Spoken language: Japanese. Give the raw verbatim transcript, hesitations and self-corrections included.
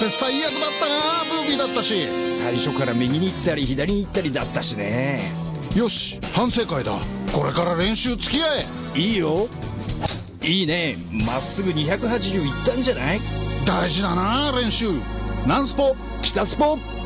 って最悪だったな。ブービーだったし。 最初から右に行ったり左に行ったりだったしね。 よし、反省会だ。これから練習付き合え。 いいよ。いいね。まっすぐにひゃくはちじゅういったんじゃない？ 大事だな練習。ナンスポ北スポ。